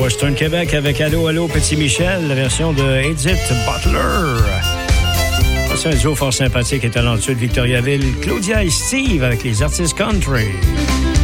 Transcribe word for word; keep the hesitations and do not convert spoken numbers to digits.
Western Québec avec Allô, Allô, Petit Michel, la version de Edith Butler. C'est un duo fort sympathique et talentueux de Victoriaville, Claudia et Steve avec les artistes country.